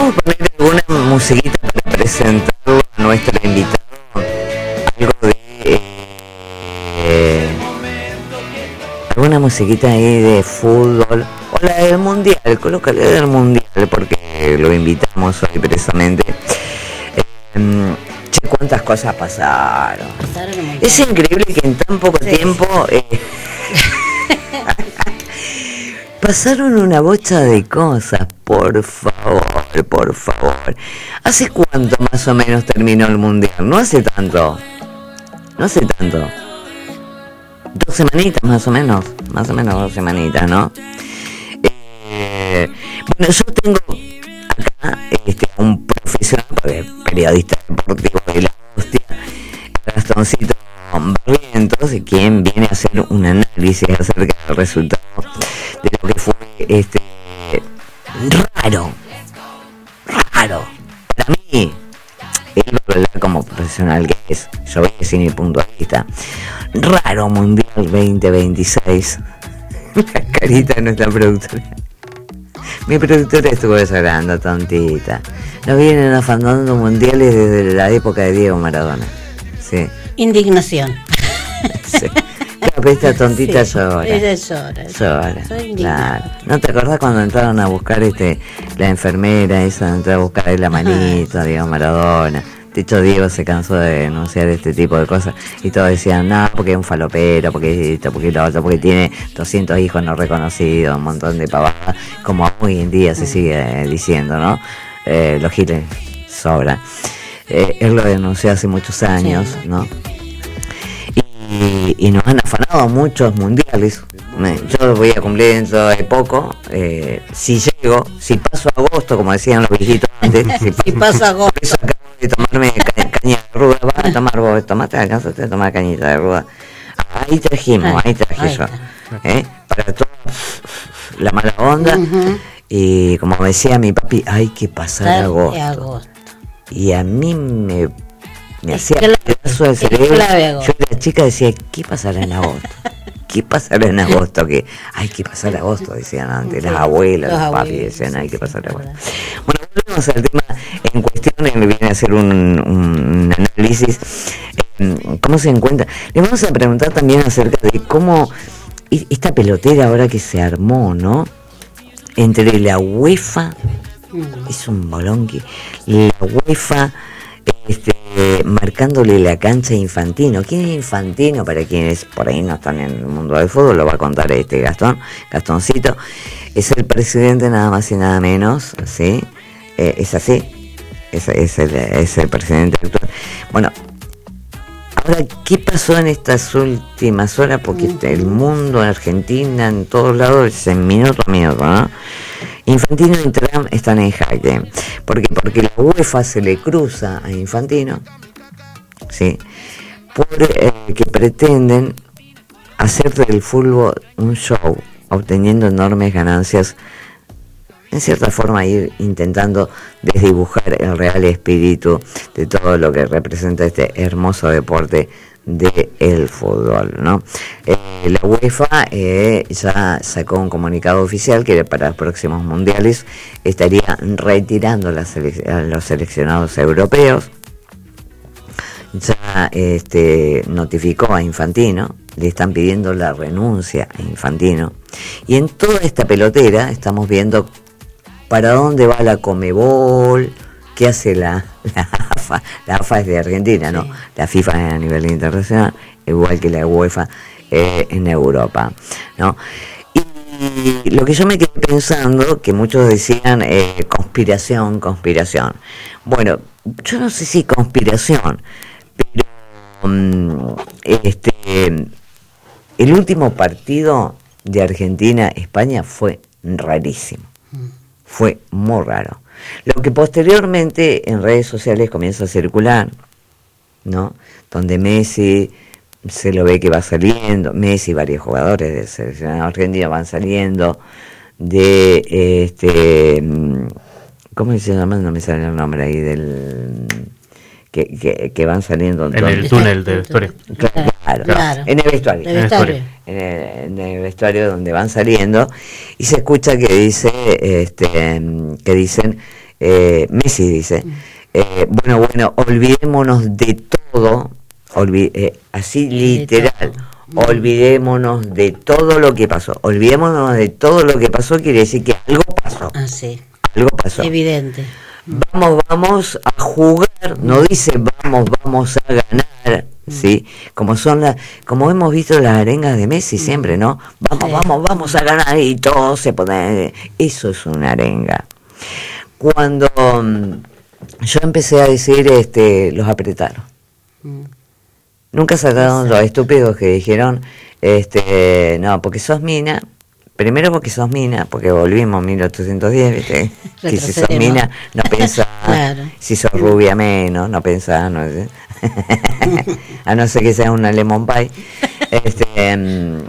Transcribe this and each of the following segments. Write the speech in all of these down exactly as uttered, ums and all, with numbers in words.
podemos poner alguna musiquita para presentarlo a nuestro invitado, algo de eh, alguna musiquita ahí de fútbol o la del mundial, colócale del mundial porque lo invitamos hoy precisamente. Eh, che, cuántas cosas pasaron. Es increíble que en tan poco sí. tiempo eh, pasaron una bocha de cosas, por favor, por favor. ¿Hace cuánto más o menos terminó el mundial? No hace tanto. No hace tanto. Dos semanitas más o menos. Más o menos dos semanitas, ¿no? Eh, bueno, yo tengo acá este, un profesional, periodista deportivo de la hostia, Gastoncito Barrientos, quien viene a hacer un análisis acerca del resultado de lo que fue este raro, raro. Para mí, él va a hablar como profesional que es, yo voy a decir mi punto de vista. Raro Mundial veinte veintiséis. La carita de nuestra productora. Mi productora estuvo desagradando, tontita. Nos vienen afanando mundiales desde la época de Diego Maradona. Sí. Indignación. Sí. Claro, pero esta tontita sí, llora. Ella llora. Llora. Claro. ¿No te acordás cuando entraron a buscar este la enfermera esa, entró a buscar la manito a Diego Maradona? De hecho, Diego se cansó de denunciar este tipo de cosas y todos decían, no, porque es un falopero, porque esto, porque lo otro, porque tiene doscientos hijos no reconocidos, un montón de pavadas, como hoy en día se sigue diciendo, ¿no? Eh, los giles sobran. Eh, él lo denunció hace muchos años, sí. ¿no? Y, y nos han afanado muchos mundiales. Yo voy a cumplir dentro de poco. Eh, si llego, si paso agosto, como decían los viejitos antes, si, si paso agosto. Por eso acabo de tomarme ca- caña de ruda. Vas a tomar vos, tomate, alcanzaste a tomar cañita de ruda. Ahí trajimos, ahí traje yo. ¿eh? Para toda la mala onda. Uh-huh. Y como decía mi papi, hay que pasar agosto. agosto. Y a mí me, me hacía el pedazo del cerebro. Yo era chica, decía, ¿qué pasará en agosto? ¿Qué pasará en agosto? Que hay que pasar agosto, decían antes, las abuelas, los, los papis decían, hay que pasar agosto. Bueno, volvemos al tema en cuestión, él viene a hacer un, un análisis, eh, ¿cómo se encuentra? Le vamos a preguntar también acerca de cómo esta pelotera ahora que se armó, ¿no? Entre la UEFA, es un bolón que la UEFA este, marcándole la cancha a Infantino. ¿Quién es Infantino? Para quienes por ahí no están en el mundo del fútbol, lo va a contar este Gastón, Gastoncito. Es el presidente nada más y nada menos, ¿sí? Eh, es así, es, es, el, es el presidente actual. Bueno, ahora, ¿qué pasó en estas últimas horas? Porque uh-huh. el mundo, en Argentina, en todos lados, es en minuto a minuto, ¿no? Infantino y Trump están en jaque. ¿Por qué? Porque la UEFA se le cruza a Infantino, ¿sí? Por eh, que pretenden hacer del fútbol un show, obteniendo enormes ganancias, en cierta forma ir intentando desdibujar el real espíritu de todo lo que representa este hermoso deporte del fútbol, ¿no? Eh, la UEFA eh, ya sacó un comunicado oficial que para los próximos mundiales estaría retirando las selec- a los seleccionados europeos. Ya este, notificó a Infantino, le están pidiendo la renuncia a Infantino, y en toda esta pelotera estamos viendo para dónde va la Conmebol, qué hace la, la A F A. La A F A es de Argentina, ¿no? Sí. La FIFA es a nivel internacional, igual que la UEFA eh, en Europa, ¿no? Y lo que yo me quedé pensando, que muchos decían eh, conspiración, conspiración. Bueno, yo no sé si conspiración, pero um, este el último partido de Argentina-España fue rarísimo. Fue muy raro. Lo que posteriormente en redes sociales comienza a circular, ¿no? Donde Messi se lo ve que va saliendo, Messi y varios jugadores del seleccionado argentino van saliendo de este, ¿cómo se llama? No me sale el nombre ahí del que, que, que van saliendo en donde, el túnel de vestuario. Claro, claro, claro. En el vestuario. El vestuario. En el, en el vestuario donde van saliendo y se escucha que dice este que dicen eh, Messi dice, eh, bueno, bueno, olvidémonos de todo, olvi- eh, así literal, olvidémonos de todo lo que pasó, olvidémonos de todo lo que pasó, quiere decir que algo pasó, Ah, sí. algo pasó. Evidente. Vamos, vamos a jugar, no dice vamos, vamos a ganar, ¿sí? Como son las, como hemos visto las arengas de Messi siempre, ¿no? Vamos, Sí. vamos, vamos a ganar y todo se pone, eso es una arenga. Cuando mm, yo empecé a decir, este, los apretaron. Mm. Nunca sacaron Exacto. los estúpidos que dijeron, este, no, porque sos mina. Primero porque sos mina, porque volvimos en mil ochocientos diez, ¿viste? Que si sos Retrocedemos. mina, no pensás, Claro. si sos rubia menos, no pensás, no sé. A no ser que sea una lemon pie. Este, mm,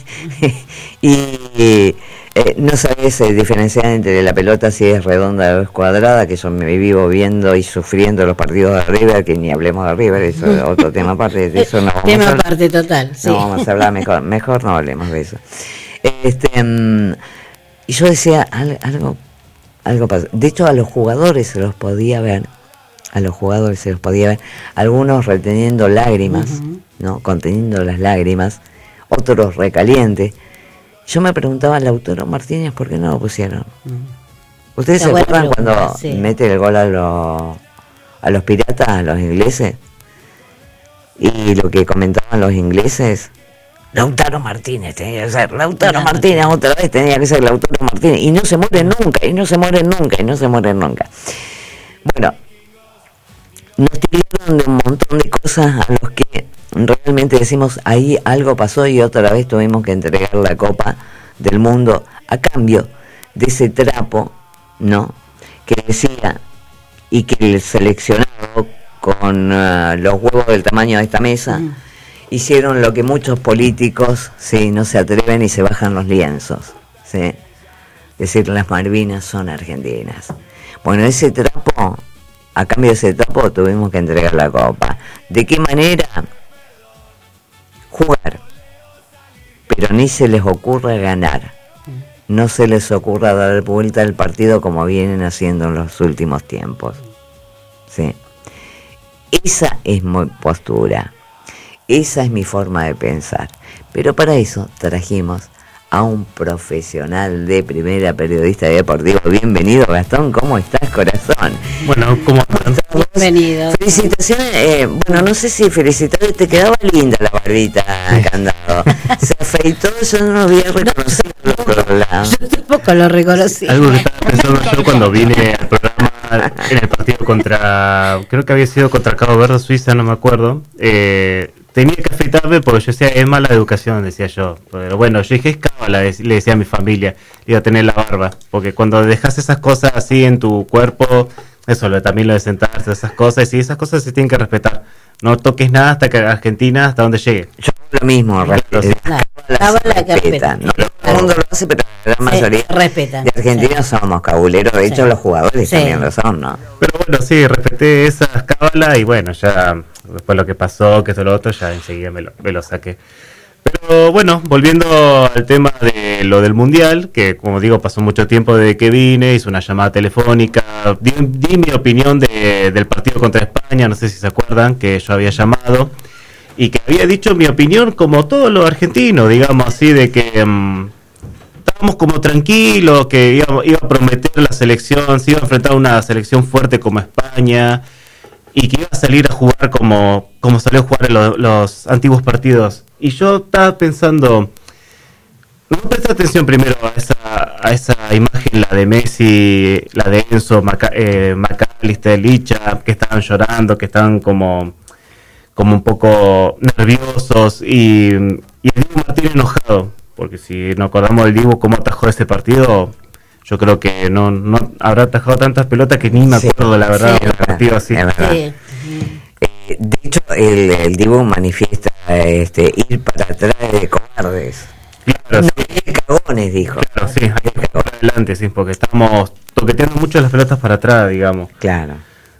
y eh, no sabés eh, diferenciar entre la pelota si es redonda o es cuadrada, que yo me vivo viendo y sufriendo los partidos de River, que ni hablemos de River, eso es otro tema aparte, de eso no vamos Tema a hablar. aparte total, sí. No vamos a hablar mejor, mejor no hablemos de eso. Este, mm, y yo decía, al- algo, algo pasó. De hecho, a los jugadores se los podía ver, a los jugadores se los podía ver, algunos reteniendo lágrimas, Ujú. ¿no? Conteniendo las lágrimas, otros recalientes. Yo me preguntaba, Lautaro Martínez, ¿por qué no lo pusieron? Mm. ¿Ustedes Está se buena acuerdan pregunta, cuando sí. mete el gol a los, a los piratas, a los ingleses? Y lo que comentaban los ingleses, Lautaro Martínez tenía que ser, Lautaro Claro. Martínez otra vez tenía que ser Lautaro Martínez, y no se muere nunca, y no se muere nunca, y no se muere nunca. Bueno, nos tiraron de un montón de cosas a los que realmente decimos, ahí algo pasó y otra vez tuvimos que entregar la Copa del Mundo a cambio de ese trapo, ¿no? Que decía, y que el seleccionado con uh, los huevos del tamaño de esta mesa, Mm. hicieron lo que muchos políticos, sí, no se atreven y se bajan los lienzos, sí. Decir, las Malvinas son argentinas. Bueno, ese trapo, a cambio de ese trapo tuvimos que entregar la Copa. ¿De qué manera? Jugar. Pero ni se les ocurra ganar. No se les ocurra dar vuelta al partido como vienen haciendo en los últimos tiempos. Sí. Esa es mi postura. Esa es mi forma de pensar. Pero para eso trajimos a un profesional de primera, periodista deportivo. Bienvenido, Gastón. ¿Cómo estás, corazón? Bueno, ¿cómo andan? Bienvenido. Felicitaciones. Eh, bueno, no sé si felicitarte. Te quedaba linda la barbita, Candado. Se afeitó, yo no lo había reconocido. Yo tampoco lo reconocí. Algo que estaba pensando yo cuando vine al programa en el partido contra, creo que había sido contra Cabo Verde, Suiza, no me acuerdo. Eh, tenía que afeitarme porque yo decía, es mala educación, decía yo. Pero bueno, yo dije, es cábala, le decía a mi familia, iba a tener la barba. Porque cuando dejas esas cosas así en tu cuerpo, eso, lo, también lo de sentarse, esas cosas, y esas cosas se tienen que respetar. No toques nada hasta que Argentina, hasta donde llegue. Yo hago lo mismo, respeto. Claro, cábala que respeta. No todo el mundo lo hace, pero la gran mayoría respetan. de Argentina somos cabuleros. De hecho, Sí. los jugadores Sí. también lo son, ¿no? Pero bueno, sí, respeté esas cábalas y bueno, ya después lo que pasó, que esto lo otro, ya enseguida me lo, me lo saqué. Pero bueno, volviendo al tema de lo del Mundial, que como digo, pasó mucho tiempo desde que vine, hice una llamada telefónica, di, di mi opinión de, del partido contra España, no sé si se acuerdan, que yo había llamado, y que había dicho mi opinión como todos los argentinos, digamos así, de que um, estábamos como tranquilos, que iba, iba a prometer la selección, se iba a enfrentar a una selección fuerte como España, y que iba a salir a jugar como, como salió a jugar en lo, los antiguos partidos. Y yo estaba pensando, no presté atención primero a esa, a esa imagen, la de Messi, la de Enzo, Maca, eh, McAllister, Licha, que estaban llorando, que estaban como, como un poco nerviosos, y, y el Dibu Martínez enojado, porque si nos acordamos del Dibu cómo atajó ese partido, yo creo que no, no habrá atajado tantas pelotas que ni me Sí, acuerdo, la verdad, sí, de un partido así. es verdad. Sí. Eh, de hecho, el, el Dibu manifiesta este, ir para atrás de cobardes. Claro, No, sí. de cagones, dijo. Claro, sí, hay que ir para adelante, sí, porque estamos toqueteando mucho las pelotas para atrás, digamos. Claro.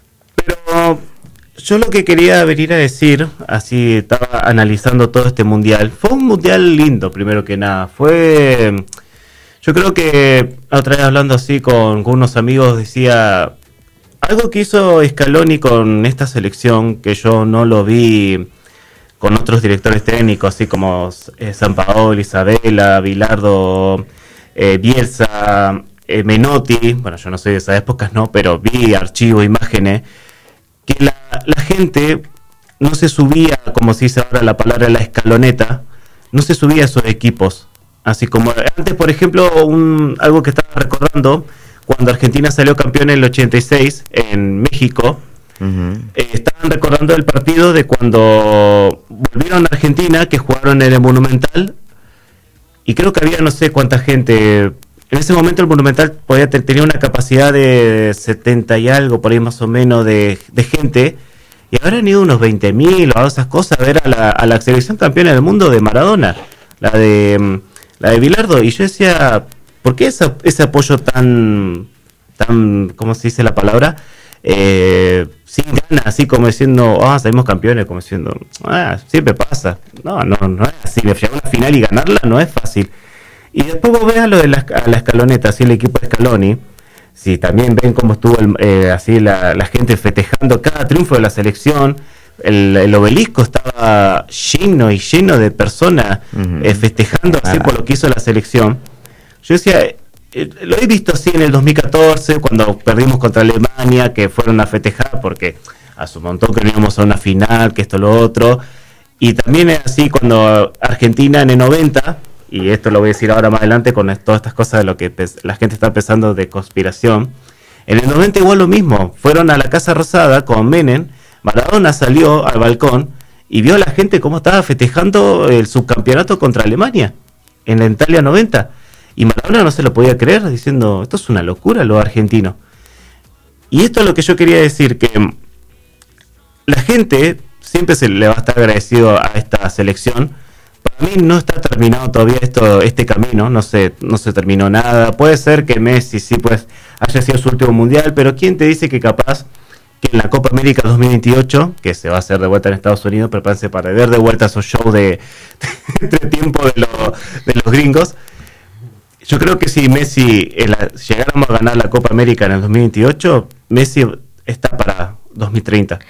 Pero yo lo que quería venir a decir, así estaba analizando todo este mundial, fue un mundial lindo, primero que nada. Fue, yo Yo creo que otra vez hablando así con, con unos amigos decía algo que hizo Scaloni con esta selección que yo no lo vi con otros directores técnicos así como eh, Sampaoli, Isabela, Bilardo, eh, Bielsa, eh, Menotti. Bueno, yo no soy de esas épocas, no, pero vi archivos, imágenes que la, la gente no se subía, como se dice ahora la palabra la escaloneta, no se subía a esos equipos. Así como antes, por ejemplo, un, algo que estaba recordando, cuando Argentina salió campeón en el ochenta y seis en México, uh-huh. eh, estaban recordando el partido de cuando volvieron a Argentina, que jugaron en el Monumental, y creo que había no sé cuánta gente. En ese momento el Monumental podía tenía una capacidad de setenta y algo, por ahí más o menos, de, de gente, y habrán ido unos veinte mil o esas cosas a ver a la, a la selección campeona del mundo de Maradona, la de... la de Bilardo, y yo decía, ¿por qué ese, ese apoyo tan, tan, ¿cómo se dice la palabra? Eh, sin ganas, así como diciendo, ah, salimos campeones, como diciendo, ah, siempre pasa. No, no, no es así, llegar a una final y ganarla no es fácil. Y después vos veas lo de la, a la escaloneta, así el equipo de Scaloni, si también ven cómo estuvo el, eh, así la, la gente festejando cada triunfo de la selección. El, el obelisco estaba lleno y lleno de personas uh-huh. eh, festejando así ah. por lo que hizo la selección. Yo decía, eh, lo he visto así en el dos mil catorce, cuando perdimos contra Alemania, que fueron a festejar porque a su montón que no íbamos a una final, que esto, lo otro. Y también es así cuando Argentina en el noventa, y esto lo voy a decir ahora más adelante con todas estas cosas de lo que pes- la gente está pensando de conspiración. En el noventa igual lo mismo, fueron a la Casa Rosada con Menem. Maradona salió al balcón y vio a la gente cómo estaba festejando el subcampeonato contra Alemania en la Italia noventa, y Maradona no se lo podía creer, diciendo, esto es una locura lo argentino. Y esto es lo que yo quería decir, que la gente siempre se le va a estar agradecido a esta selección. Para mí no está terminado todavía esto, este camino, no se, no se terminó nada. Puede ser que Messi sí pues haya sido su último mundial, pero ¿quién te dice que capaz que en la Copa América dos mil veintiocho, que se va a hacer de vuelta en Estados Unidos, prepárense para ver de vuelta esos shows de, de, de tiempo de, lo, de los gringos? Yo creo que si Messi eh, la, llegáramos a ganar la Copa América en el dos mil veintiocho, Messi está para dos mil treinta.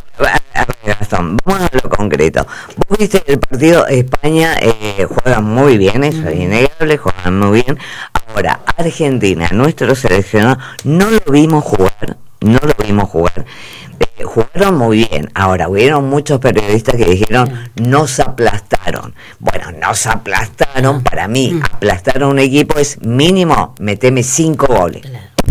A ver, Gastón, vamos a lo concreto. Vos viste el partido España, eh, juegan muy bien, eso es innegable, juegan muy bien. Ahora, Argentina, nuestro seleccionado, no lo vimos jugar. No lo vimos jugar. Eh, jugaron muy bien. Ahora, hubieron muchos periodistas que dijeron, nos aplastaron. Bueno, nos aplastaron. Para mí, aplastar a un equipo es mínimo, meteme cinco goles.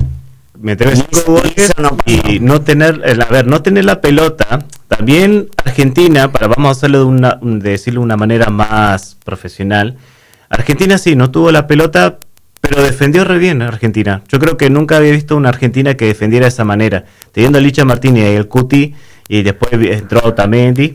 Meteme cinco goles no y no tener, a ver, no tener la pelota. También Argentina, para vamos a hacerlo de, una, de decirlo de una manera más profesional, Argentina sí, no tuvo la pelota, pero defendió re bien Argentina. Yo creo que nunca había visto una Argentina que defendiera de esa manera. Teniendo a Licha Martínez y el Cuti, y después entró Otamendi.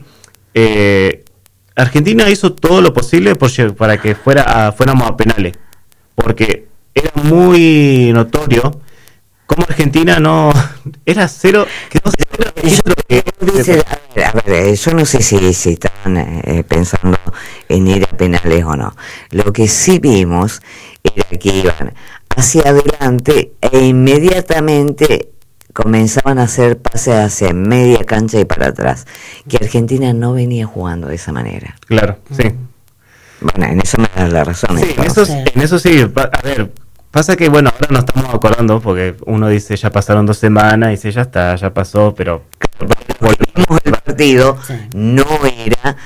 Eh, Argentina hizo todo lo posible por, para que fuera a, fuéramos a penales. Porque era muy notorio cómo Argentina no... Era cero... Quedó cero yo, que, dice, a, ver, a ver, yo no sé si, si estaban eh, pensando en ir a penales o no. Lo que sí vimos era que iban hacia adelante e inmediatamente comenzaban a hacer pases hacia media cancha y para atrás, que Argentina no venía jugando de esa manera. Claro, sí. Bueno, en eso me das la razón. Sí, en eso, en eso sí, a ver, pasa que bueno, ahora nos estamos acordando porque uno dice ya pasaron dos semanas y dice ya está, ya pasó, pero volvimos el partido, sí. no era...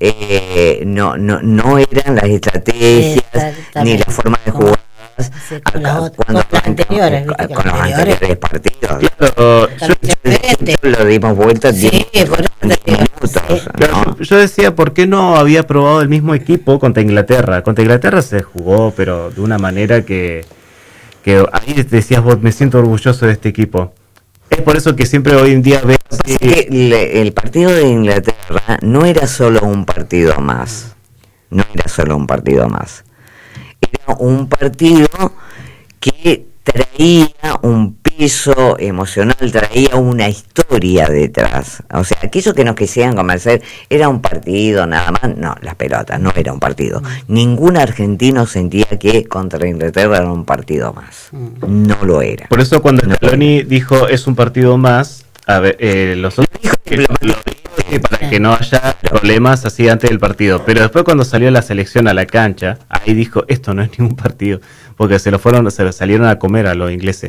Eh, no no no eran las estrategias sí, ni la forma de jugar sí, con, acá, los, con las anteriores con, ¿viste? con los anteriores. anteriores partidos claro, yo, yo, yo lo dimos vuelta sí, diez minutos sí. Claro, yo decía por qué no había probado el mismo equipo contra Inglaterra. Contra Inglaterra se jugó pero de una manera que que ahí decías vos, me siento orgulloso de este equipo. Es por eso que siempre hoy en día veo así... que le, el partido de Inglaterra no era solo un partido más, no era solo un partido más, era un partido que traía un peso emocional, traía una historia detrás. O sea, aquello que nos quisieran convencer, era un partido nada más. No, las pelotas, no era un partido. Ningún argentino sentía que contra Inglaterra era un partido más. No lo era. Por eso cuando No Scaloni dijo es un partido más, a ver, eh, los otros dijo que lo, lo dijo que para que no haya problemas así antes del partido. Pero después cuando salió la selección a la cancha, ahí dijo esto no es ningún partido, porque se lo fueron, se lo salieron a comer a los ingleses.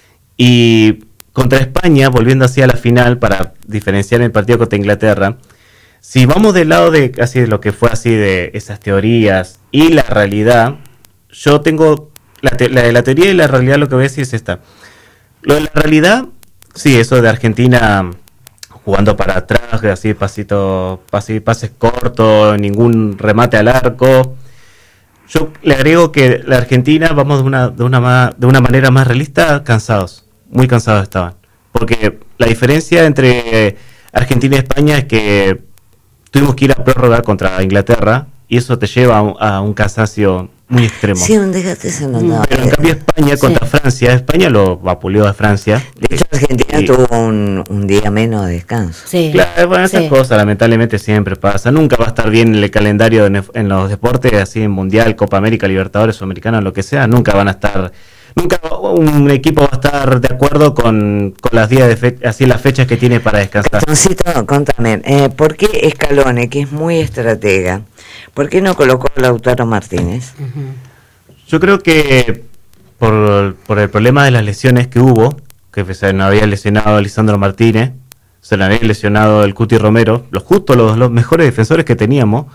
Y contra España, volviendo así a la final para diferenciar el partido contra Inglaterra, si vamos del lado de así de lo que fue así de esas teorías y la realidad, yo tengo la, te, la, la teoría y la realidad, lo que voy a decir es esta. Lo de la realidad, sí, eso de Argentina jugando para atrás, así pasito, pase, pases cortos, ningún remate al arco. Yo le agrego que la Argentina vamos de una de una ma, de una manera más realista, cansados, muy cansados estaban, porque la diferencia entre Argentina y España es que tuvimos que ir a prórroga contra Inglaterra y eso te lleva a un, a un cansancio muy extremo. Sí, un desgaste se nos daba. Pero en cambio España contra sí. Francia, España lo vapuleó a Francia. De hecho Argentina y, tuvo un, un día menos de descanso. Sí. Claro, bueno, esas sí. cosas lamentablemente siempre pasa. Nunca va a estar bien el calendario en, en los deportes, así en Mundial, Copa América, Libertadores, Sudamericana, lo que sea. Nunca van a estar, nunca un equipo va a estar de acuerdo con, con las días de fe, así las fechas que tiene para descansar. Castoncito, contame, eh, ¿por qué Scaloni, que es muy estratega, por qué no colocó a Lautaro Martínez? Uh-huh. Yo creo que por, por el problema de las lesiones que hubo, que se nos había lesionado Lisandro Martínez, se le había lesionado el Cuti Romero, los justos, los, los mejores defensores que teníamos,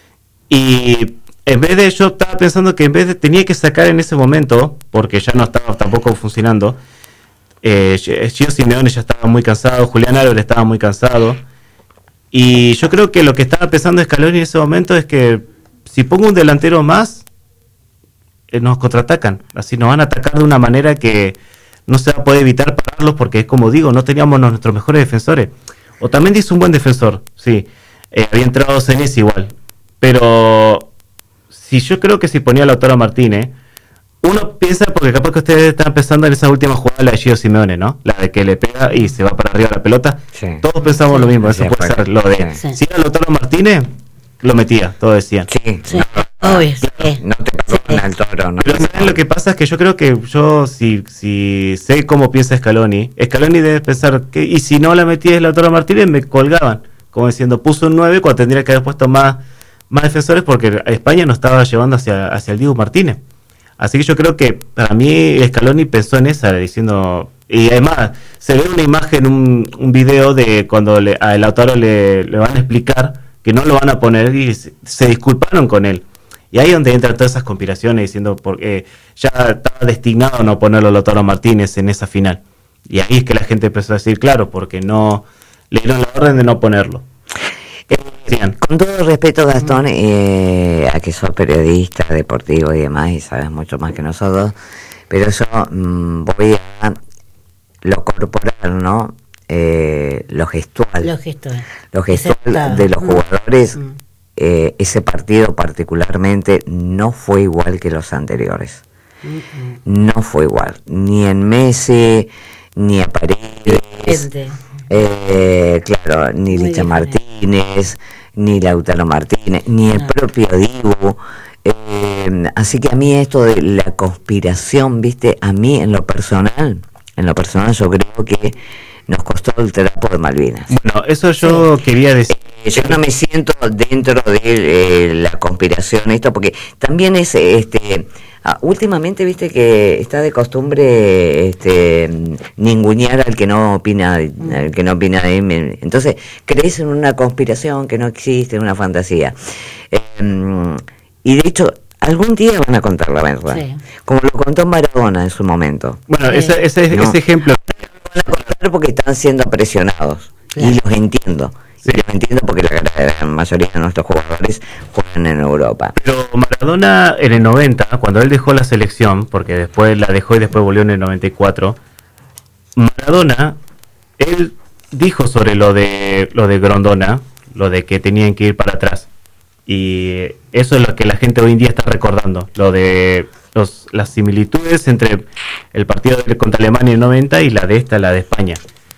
y en vez de, yo estaba pensando que en vez de, tenía que sacar en ese momento, porque ya no estaba tampoco funcionando, eh, Gio Simeone ya estaba muy cansado, Julián Álvarez estaba muy cansado, y yo creo que lo que estaba pensando Scaloni en ese momento es que si pongo un delantero más, eh, nos contraatacan, así nos van a atacar de una manera que no se va a poder evitar pararlos, porque es como digo, no teníamos nuestros mejores defensores. Otamendi es un buen defensor, sí, eh, había entrado Senesi igual, pero si yo creo que si ponía a Lautaro Martínez, uno piensa, porque capaz que ustedes están pensando en esa última jugada, la de Gio Simeone, ¿no? La de que le pega y se va para arriba la pelota. Sí. Todos pensamos sí, lo mismo, eso sí, puede ser lo de... Sí. Si era Lautaro Martínez, lo metía, todos decían. Sí, sí. No, obvio. Sí. No te pasan al toro, ¿no? Pero ¿saben lo que pasa? Es que yo creo que yo, si, si sé cómo piensa Scaloni, Scaloni debe pensar que, y si no la metía el Lautaro Martínez, me colgaban, como diciendo, puso un nueve cuando tendría que haber puesto más, más defensores, porque España no estaba llevando hacia, hacia el Dibu Martínez. Así que yo creo que para mí Scaloni pensó en esa, diciendo, y además se ve una imagen, un, un video de cuando le, a Lautaro le, le van a explicar que no lo van a poner y se, se disculparon con él. Y ahí es donde entran todas esas conspiraciones diciendo porque ya estaba destinado a no ponerlo Lautaro Martínez en esa final. Y ahí es que la gente empezó a decir, claro, porque no le dieron la orden de no ponerlo. Eh, con todo respeto, Gastón, eh, a que sos periodista deportivo y demás, y sabes mucho más que nosotros, pero yo mmm, voy a lo corporal, ¿no? Eh, lo gestual. Lo gestual. Lo gestual de los jugadores. Mm. Eh, ese partido particularmente no fue igual que los anteriores. Mm-hmm. No fue igual. Ni en Messi, ni a Paredes. Eh, claro, ni Licha Martínez, ni Lautaro Martínez, ni el no. propio Dibu. Eh, así que a mí esto de la conspiración, viste, a mí en lo personal, en lo personal yo creo que nos costó el trapo de Malvinas. Bueno, eso yo sí. quería decir. Eh, yo no me siento dentro de eh, la conspiración, esto, porque también es, este, ah, últimamente, viste que está de costumbre, este, ningunear al que no opina, al que no opina de él. Entonces, crees en una conspiración que no existe, en una fantasía. Eh, y de hecho, algún día van a contar la verdad, sí. como lo contó Maradona en su momento. Bueno, sí. ese, ese, ¿no? ese ejemplo. Van a contar porque están siendo presionados, claro. y los entiendo. Sí. Yo entiendo porque la gran mayoría de nuestros jugadores juegan en Europa. Pero Maradona en el noventa, cuando él dejó la selección, porque después la dejó y después volvió en el noventa y cuatro, Maradona, él dijo sobre lo de lo de Grondona, lo de que tenían que ir para atrás. Y eso es lo que la gente hoy en día está recordando, lo de los, las similitudes entre el partido de, contra Alemania en el noventa y la de esta, la de España.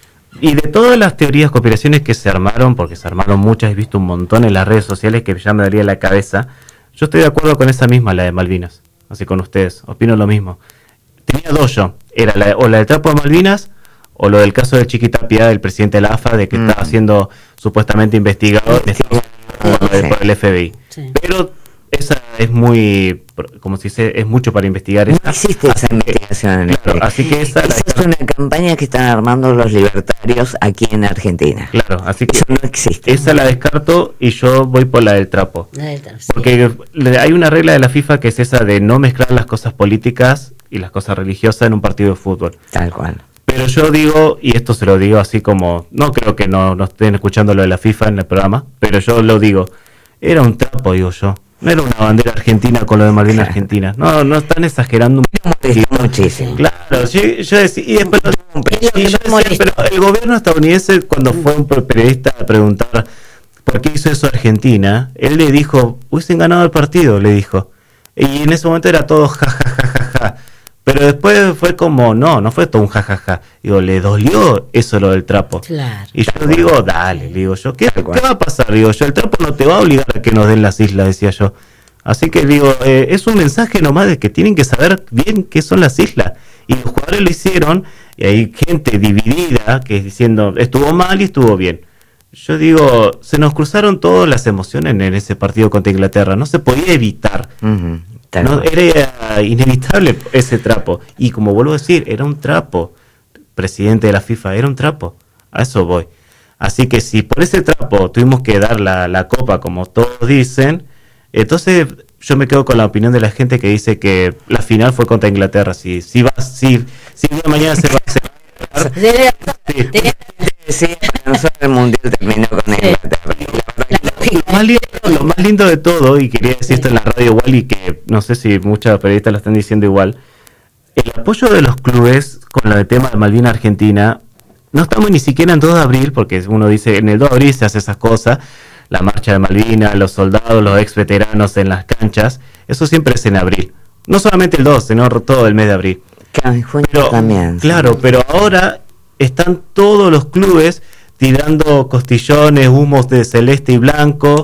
Y de todas las teorías, conspiraciones que se armaron, porque se armaron muchas, he visto un montón en las redes sociales que ya me daría la cabeza, yo estoy de acuerdo con esa misma, la de Malvinas, así con ustedes, opino lo mismo. Tenía dos yo, era la, o la del trapo de Malvinas, o lo del caso de Chiquitapia, el presidente de la A F A, de que mm. estaba siendo supuestamente investigado sí. por, sí. por el F B I. Sí. Pero esa es muy, como se dice, es mucho para investigar. No esa. existe esa así investigación. Que, claro, así que esa, esa es una campaña que están armando los libertarios aquí en Argentina. Claro, así que eso no existe. Esa la descarto y yo voy por la del trapo. La del trapo sí. Porque hay una regla de la FIFA que es esa de no mezclar las cosas políticas y las cosas religiosas en un partido de fútbol. Tal cual. Pero yo digo, y esto se lo digo así como, no creo que no, no estén escuchando lo de la FIFA en el programa, pero yo lo digo, era un trapo, digo yo. No era una bandera argentina con lo de Malvinas claro. Argentina. No, no están exagerando muchísimo. Claro, yo, yo decía, y después, y yo decía, pero el gobierno estadounidense, cuando fue un periodista a preguntar por qué hizo eso Argentina, él le dijo, hubiesen ganado el partido, le dijo. Y en ese momento era todo jajajaja. Ja, ja, ja. Pero después fue como, no, no fue todo un jajaja. Ja, ja. Digo, le dolió eso lo del trapo. Claro. Y yo digo, dale, digo yo, ¿qué, ¿qué va a pasar? Digo yo, el trapo no te va a obligar a que nos den las islas, decía yo. Así que digo, eh, es un mensaje nomás de que tienen que saber bien qué son las islas. Y los jugadores lo hicieron, y hay gente dividida que diciendo, estuvo mal y estuvo bien. Yo digo, se nos cruzaron todas las emociones en ese partido contra Inglaterra, no se podía evitar. Uh-huh. No, era inevitable ese trapo. Y como vuelvo a decir, era un trapo. Presidente de la FIFA, era un trapo. A eso voy. Así que si por ese trapo tuvimos que dar la, la copa, como todos dicen, entonces yo me quedo con la opinión de la gente que dice que la final fue contra Inglaterra. Si, si, va, si, si el día de mañana se va a hacer... sí, sí, para nosotros el mundial terminó con Inglaterra. Lo más, lindo, lo más lindo de todo, y quería decir esto en la radio igual, y que no sé si muchos periodistas lo están diciendo igual, el apoyo de los clubes con el tema de Malvinas Argentina, no estamos ni siquiera en dos de abril, porque uno dice, en el dos de abril se hace esas cosas, la marcha de Malvinas, los soldados, los ex veteranos en las canchas, eso siempre es en abril, no solamente el dos, sino todo el mes de abril. Claro, en junio pero, también. Claro, pero ahora están todos los clubes tirando costillones, humos de celeste y blanco,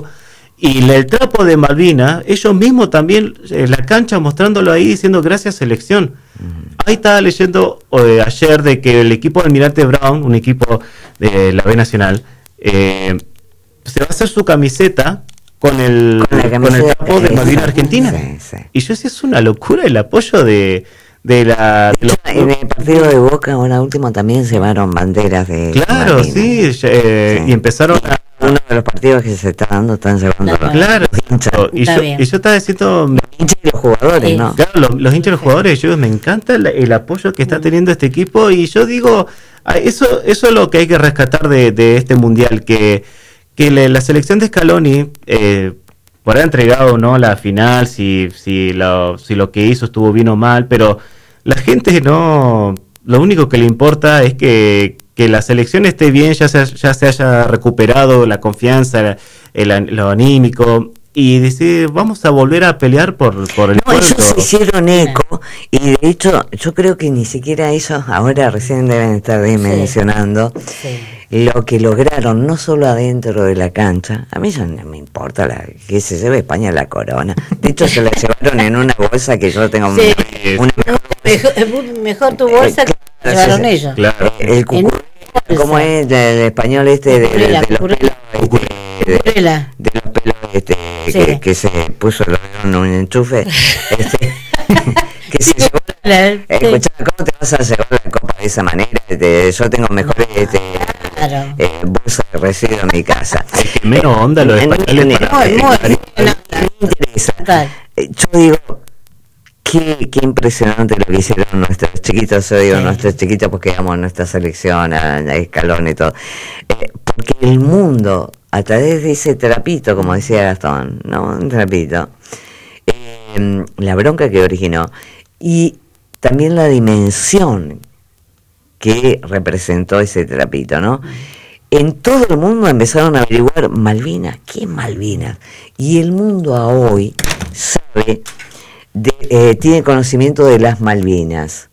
y el trapo de Malvinas, ellos mismos también en la cancha mostrándolo ahí, diciendo gracias selección. Uh-huh. Ahí estaba leyendo eh, ayer de que el equipo de Almirante Brown, un equipo de la B Nacional, eh, se va a hacer su camiseta con el, con, camiseta, con el trapo de Malvinas Argentina. Sí, sí. Y yo decía, es una locura el apoyo de... De la, de hecho, los... en el partido de Boca ahora último también llevaron banderas de claro sí, eh, sí y empezaron a... uno de los partidos que se está dando están llevando claro, claro los hinchas y yo, y yo estaba diciendo los hinchas y los jugadores sí. ¿no? Claro, los, los hinchas y los jugadores, yo me encanta el, el apoyo que está teniendo este equipo, y yo digo eso eso es lo que hay que rescatar de, de este mundial, que que le, la selección de Scaloni eh, por haber entregado no la final, si si lo si lo que hizo estuvo bien o mal, pero la gente no, lo único que le importa es que, que la selección esté bien, ya se, ya se haya recuperado la confianza, el, el, lo anímico, y decir, vamos a volver a pelear por, por el no, puerto. Ellos se hicieron eco, y de hecho, yo creo que ni siquiera ellos ahora recién deben estar dimensionando sí. Sí. lo que lograron, no solo adentro de la cancha. A mí ya no me importa la, que se lleve España la corona. De hecho, se la llevaron en una bolsa que yo tengo sí. una, una Mejor, mejor tu bolsa eh, claro, que llevaron sí, ellos. Claro. El cucurela, ¿cómo es el, el español este de, de, de, de los pelos? Este, de, de los pelos este, sí. que, que se puso en un enchufe. Este, que se llevó la, eh, sí. Escuchá, ¿cómo te vas a llevar la copa de esa manera? Este, yo tengo mejores este, claro. eh, bolsas de residuos en mi casa. Es que menos onda lo de españoles para... Muy, muy, me interesa. Yo digo... Qué, qué impresionante lo que hicieron nuestros chiquitos, yo digo sí. nuestros chiquitos porque amo nuestra selección, a, a Scaloni y todo. Eh, porque el mundo, a través de ese trapito, como decía Gastón, ¿no? Un trapito, eh, la bronca que originó, y también la dimensión que representó ese trapito, ¿no? En todo el mundo empezaron a averiguar Malvinas, ¿qué Malvinas? Y el mundo a hoy sabe de, eh, tiene conocimiento de las Malvinas.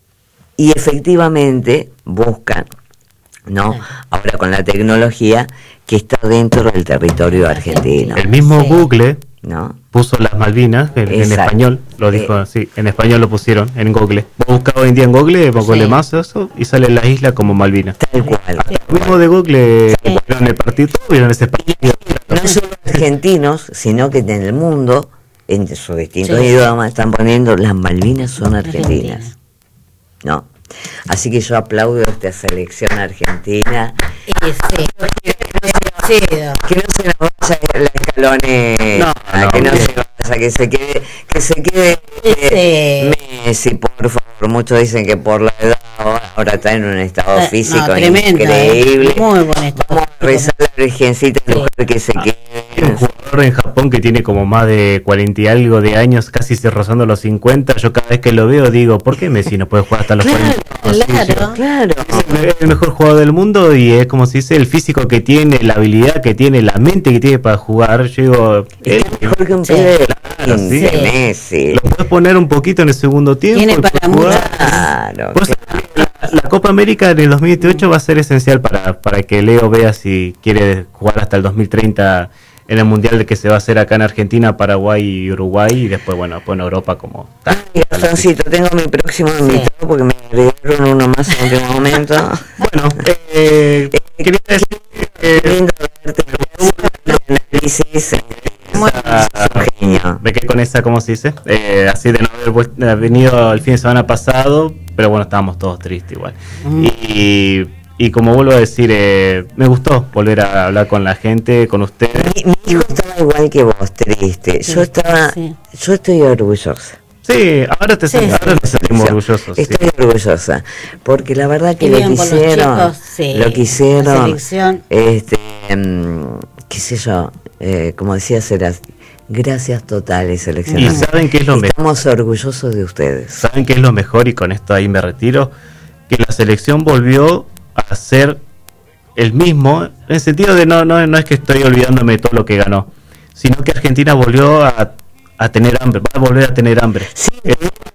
Y efectivamente buscan, ¿no? Ahora con la tecnología que está dentro del territorio argentino. El mismo Sí. Google, ¿no? puso las Malvinas en, en español, lo dijo, eh, sí, en español lo pusieron en Google. Vos buscás hoy en día en Google, Google Sí. más eso, y sale la isla como Malvinas. Tal cual. Sí. Lo mismo de Google, Sí. vieron el partido, vieron ese partido. No solo argentinos, sino que en el mundo, en sus distintos Sí. idiomas, están poniendo las Malvinas son argentinas. ¿No? Así que yo aplaudo a esta selección argentina. Y sí, merecido. Que no se nos vaya la escaloneta, No, no, que no bien. se vaya, que se quede, que se quede eh, Messi, por favor. Muchos dicen que por la edad ahora está en un estado Eh, físico no, tremendo, increíble. eh. Muy buen estado Vamos a rezar a la Virgencita Sí. mujer que se Hay un quede. jugador en Japón que tiene como más de cuarenta y algo de años, casi se rozando los cincuenta. Yo cada vez que lo veo digo, ¿por qué Messi no puede jugar hasta los Claro, cuarenta? claro. Claro. Es el mejor jugador del mundo y es como se dice, el físico que tiene, la habilidad que tiene, la mente que tiene para jugar. Yo digo, él, Está mejor que un Sí. pibe de Claro, quince, sí. Messi. lo puedes poner un poquito en el segundo tiempo. Tiene y para puede jugar. mucho. Claro. Vos sabés que la, la Copa América en el dos mil dieciocho va a ser esencial para, para que Leo vea si quiere jugar hasta el dos mil treinta en el Mundial que se va a hacer acá en Argentina, Paraguay y Uruguay, y después, bueno, después en Europa como tal. Ay, Gastoncito, tengo mi próximo invitado porque me agregaron uno más en este momento. Bueno, eh, quería decir Qué que lindo verte, el análisis, eh, Muy ah, sos un genio. me quedé con esa, ¿cómo se dice? Eh, así de no haber vuel- eh, venido el fin de semana pasado, pero bueno, estábamos todos tristes igual. Mm. Y, y como vuelvo a decir, eh, me gustó volver a hablar con la gente, con ustedes. Mi, mi hijo estaba igual que vos, triste. Sí, Yo estaba, sí. yo estoy orgullosa. Sí, ahora, te Sí, sen- sí. ahora nos sentimos orgullosos. Estoy sí. orgullosa, porque la verdad que Qué lo bien que por los hicieron, chicos, sí, lo que la hicieron, selección. este, mm, qué sé yo, eh, como decía Ceras, gracias totales, Y seleccionados. saben qué es lo mejor. Estamos orgullosos de ustedes. ¿Saben qué es lo mejor? Y con esto ahí me retiro. Que la selección volvió a ser el mismo, en el sentido de no, no, no es que estoy olvidándome de todo lo que ganó, sino que Argentina volvió a, a tener hambre, va a volver a tener hambre. Sí, Eh,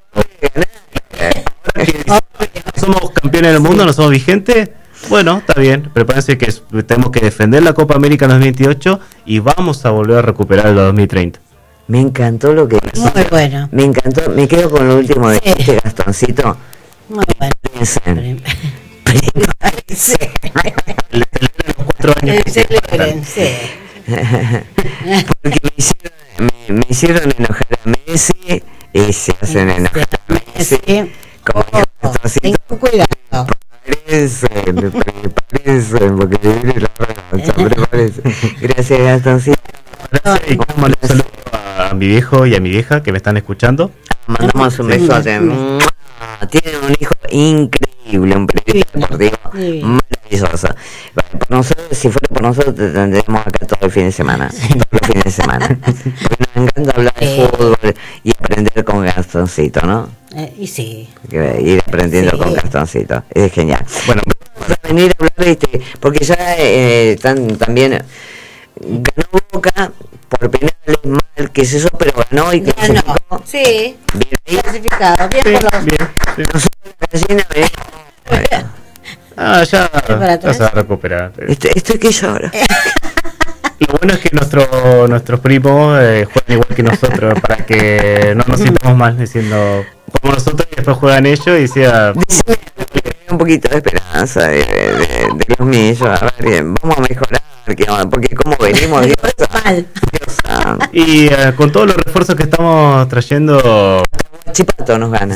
ahora que no somos campeones del mundo, no somos vigentes, bueno, está bien, pero parece que es- tenemos que defender la Copa América en dos mil veintiocho y vamos a volver a recuperar el dos mil treinta. me encantó lo que Muy bueno. me encantó, me quedo con lo último de Sí. este Gastoncito. Muy bueno. Piensen, Sí. Le celebran los cuatro años. Eh, celebren, sí. porque me hicieron, me, me hicieron enojar a Messi y se hacen enojar a Messi. Sí. Como dijo Gastoncito, Ten cuidado. parecen, parecen, porque viene la revancha, prepárense. Gracias, Gastoncito. Y como mandar un saludo a mi viejo y a mi vieja que me están escuchando. Mandamos un besote. Tienen un hijo increíble, un periodista deportivo Divino. maravilloso. Por nosotros, si fuera por nosotros, te tendremos acá todo el fin de semana. Todos los fines de semana. Porque nos encanta hablar de Sí. fútbol y aprender con Gastoncito, ¿no? Eh, y sí. Que ir aprendiendo Sí. con Gastoncito. Es genial. Bueno, Vamos a venir a hablar, este, porque ya eh, están también. Ganó Boca por penales mal, qué sé yo, pero ganó y Ya clasificó. no. Sí. Bien ahí. Clasificado. Bien sí, por los. bien, sí. Nosotros la gallina venimos. Ah, ya, para ya atrás. se va a recuperar. Estoy, estoy que lloro. Lo bueno es que nuestro, nuestros primos eh, juegan igual que nosotros para que no nos sintamos mal diciendo como nosotros y después juegan ellos y sea Decime que hay un poquito de esperanza de, de, de, de los millos. A ver, bien, vamos a mejorar. ¿Qué onda? Porque como venimos, Dios, Mal. Dios santo. y eh, con todos los refuerzos que estamos trayendo Chipato nos gana.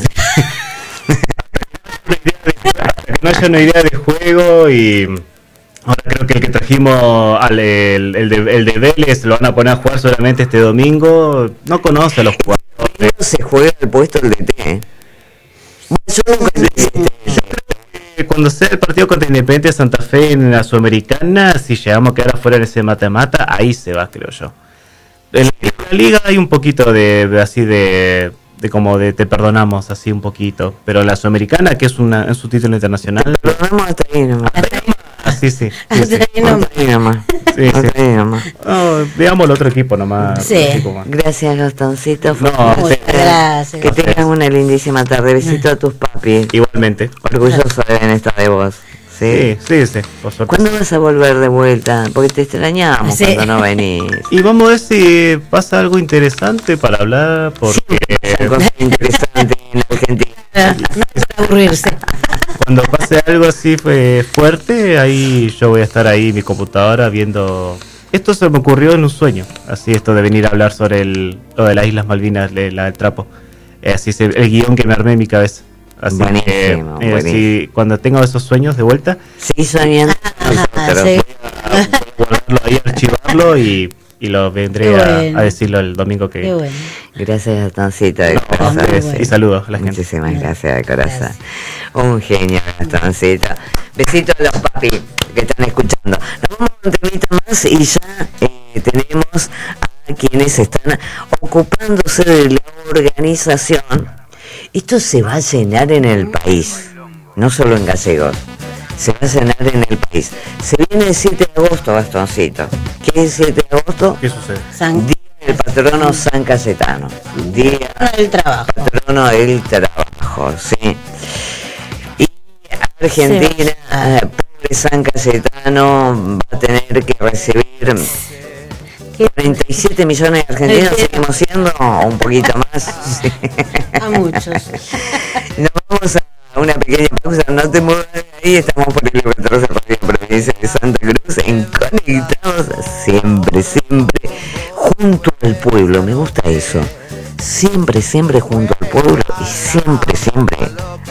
hasta que no haya una idea de juego y ahora creo que el que trajimos al el, el de, el de Vélez lo van a poner a jugar solamente este domingo, no conoce a los jugadores. No se juega el puesto del D T. Bueno, yo nunca entendí este- Eh, Cuando sea el partido contra Independiente de Santa Fe en la Sudamericana, si llegamos a quedar afuera en ese mata-mata, ahí se va, creo yo. En la liga hay un poquito de, de así de, de como de te perdonamos así un poquito, pero la Sudamericana, que es una es un título internacional, Pero vamos hasta ahí nomás. sí, sí. sí, Hasta sí. ahí nomás. Hasta ahí nomás. Sí, Hasta sí. ahí nomás. Oh, veamos el otro equipo nomás. Sí. otro equipo más. Gracias, Gastoncito. Fue No, un muchas placer. gracias. Que tengas una lindísima tarde. Besito a tus papis. Igualmente. Orgulloso deben estar de vos. ¿Sí? Sí, sí, sí, por suerte. ¿Cuándo vas a volver de vuelta? Porque te extrañamos Sí. cuando no venís. Y vamos a ver si pasa algo interesante para hablar, porque Pasan cosas interesantes en Argentina. No es para aburrirse. cuando pase algo así fue fuerte, ahí yo voy a estar ahí en mi computadora viendo. Esto se me ocurrió en un sueño, así esto de venir a hablar sobre el, lo de las Islas Malvinas, de la del trapo. Eh, así es el, el guión que me armé en mi cabeza. Así Buenísimo, que eh, buenísimo. si cuando tenga esos sueños de vuelta, Sí, soñando. Ah, nosotros. sí. voy a guardarlo ahí, archivarlo y, y lo vendré Qué a, bueno. a decirlo el domingo que Qué bueno. Gracias, Gastoncito, de No, corazón. muy ustedes, bueno. y saludos a la gente. Muchísimas gracias de corazón. Gracias. Un genio, Gastoncito. Besitos a los papis que están escuchando. Nos vamos a un temita más y ya eh, tenemos a quienes están ocupándose de la organización. Esto se va a llenar en el país, no solo en Gallegos. Se va a llenar en el país. Se viene el siete de agosto, Gastoncito. ¿Qué es el siete de agosto? ¿Qué sucede? San Día del patrono San Cayetano. Día del trabajo. patrono del trabajo, sí. Y Argentina, eh, pobre San Cayetano, va a tener que recibir cuarenta y siete millones de argentinos, seguimos siendo, o un poquito más. Sí. A muchos. Nos vamos a una pequeña pausa, no te muevas de ahí, estamos por el catorce Radio Provincia de Santa Cruz, en Conectados, siempre, siempre, junto al pueblo, me gusta eso, siempre, siempre junto al pueblo y siempre, siempre